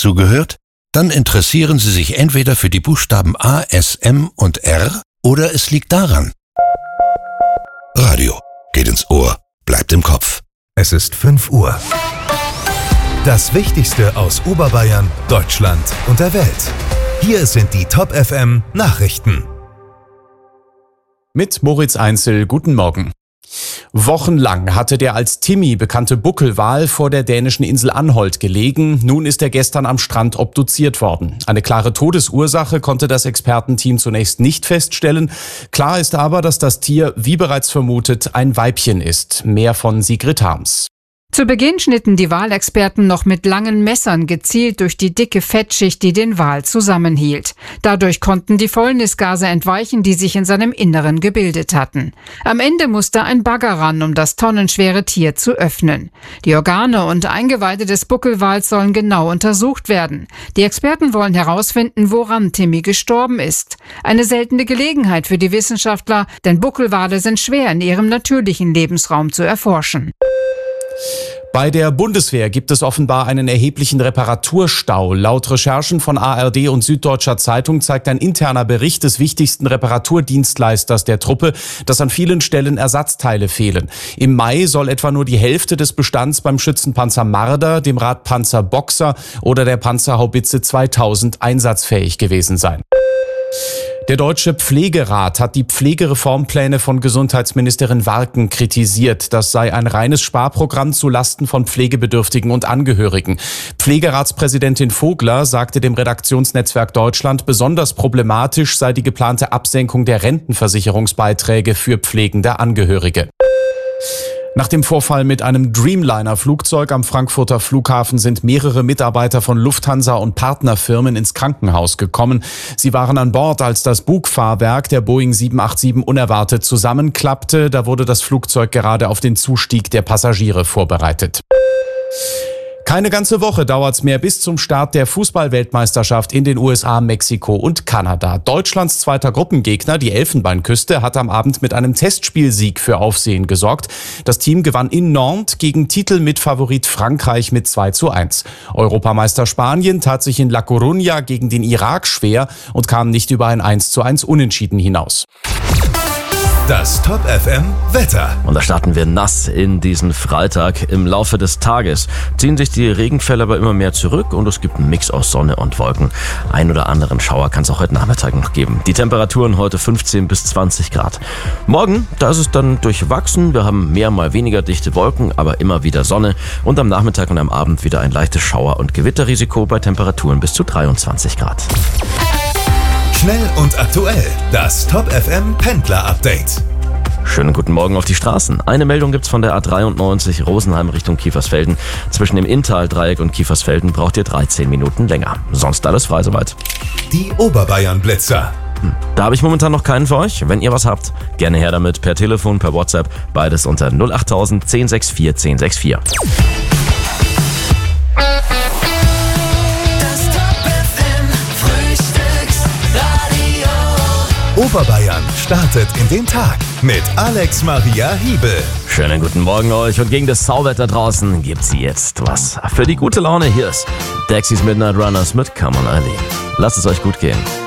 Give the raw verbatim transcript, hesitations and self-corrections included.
dazugehört? Dann interessieren Sie sich entweder für die Buchstaben A, S, M und R oder es liegt daran. Radio geht ins Ohr, bleibt im Kopf. Es ist fünf Uhr. Das Wichtigste aus Oberbayern, Deutschland und der Welt. Hier sind die Top F M Nachrichten. Mit Moritz Einzel, guten Morgen. Wochenlang hatte der als Timmy bekannte Buckelwal vor der dänischen Insel Anholt gelegen. Nun ist er gestern am Strand obduziert worden. Eine klare Todesursache konnte das Expertenteam zunächst nicht feststellen. Klar ist aber, dass das Tier, wie bereits vermutet, ein Weibchen ist. Mehr von Sigrid Harms. Zu Beginn schnitten die Walexperten noch mit langen Messern gezielt durch die dicke Fettschicht, die den Wal zusammenhielt. Dadurch konnten die Fäulnisgase entweichen, die sich in seinem Inneren gebildet hatten. Am Ende musste ein Bagger ran, um das tonnenschwere Tier zu öffnen. Die Organe und Eingeweide des Buckelwals sollen genau untersucht werden. Die Experten wollen herausfinden, woran Timmy gestorben ist. Eine seltene Gelegenheit für die Wissenschaftler, denn Buckelwale sind schwer in ihrem natürlichen Lebensraum zu erforschen. Bei der Bundeswehr gibt es offenbar einen erheblichen Reparaturstau. Laut Recherchen von A R D und Süddeutscher Zeitung zeigt ein interner Bericht des wichtigsten Reparaturdienstleisters der Truppe, dass an vielen Stellen Ersatzteile fehlen. Im Mai soll etwa nur die Hälfte des Bestands beim Schützenpanzer Marder, dem Radpanzer Boxer oder der Panzerhaubitze zweitausend einsatzfähig gewesen sein. Der Deutsche Pflegerat hat die Pflegereformpläne von Gesundheitsministerin Warken kritisiert. Das sei ein reines Sparprogramm zu Lasten von Pflegebedürftigen und Angehörigen. Pflegeratspräsidentin Vogler sagte dem Redaktionsnetzwerk Deutschland, besonders problematisch sei die geplante Absenkung der Rentenversicherungsbeiträge für pflegende Angehörige. Nach dem Vorfall mit einem Dreamliner-Flugzeug am Frankfurter Flughafen sind mehrere Mitarbeiter von Lufthansa und Partnerfirmen ins Krankenhaus gekommen. Sie waren an Bord, als das Bugfahrwerk der Boeing sieben acht sieben unerwartet zusammenklappte. Da wurde das Flugzeug gerade auf den Zustieg der Passagiere vorbereitet. Keine ganze Woche dauert's mehr bis zum Start der Fußball-Weltmeisterschaft in den U S A, Mexiko und Kanada. Deutschlands zweiter Gruppengegner, die Elfenbeinküste, hat am Abend mit einem Testspielsieg für Aufsehen gesorgt. Das Team gewann in Nantes gegen Titelmitfavorit Frankreich mit zwei zu eins. Europameister Spanien tat sich in La Coruña gegen den Irak schwer und kam nicht über ein eins zu eins Unentschieden hinaus. Das Top F M Wetter. Und da starten wir nass in diesen Freitag. Im Laufe des Tages ziehen sich die Regenfälle aber immer mehr zurück und es gibt einen Mix aus Sonne und Wolken. Ein oder anderen Schauer kann es auch heute Nachmittag noch geben. Die Temperaturen heute fünfzehn bis zwanzig Grad. Morgen, da ist es dann durchwachsen. Wir haben mehr mal weniger dichte Wolken, aber immer wieder Sonne. Und am Nachmittag und am Abend wieder ein leichtes Schauer- und Gewitterrisiko bei Temperaturen bis zu dreiundzwanzig Grad. Schnell und aktuell. Das Top F M Pendler Update. Schönen guten Morgen auf die Straßen. Eine Meldung gibt's von der A dreiundneunzig Rosenheim Richtung Kiefersfelden. Zwischen dem Inntal-Dreieck und Kiefersfelden braucht ihr dreizehn Minuten länger. Sonst alles frei soweit. Die Oberbayern-Blitzer. Hm, Da habe ich momentan noch keinen für euch. Wenn ihr was habt, gerne her damit. Per Telefon, per WhatsApp. Beides unter null acht null null eins null sechs vier eins null sechs vier. Oberbayern startet in den Tag mit Alex Maria Hiebel. Schönen guten Morgen euch und gegen das Sauwetter draußen gibt's jetzt was für die gute Laune. Hier ist Dexys Midnight Runners mit Come On Eileen. Lasst es euch gut gehen.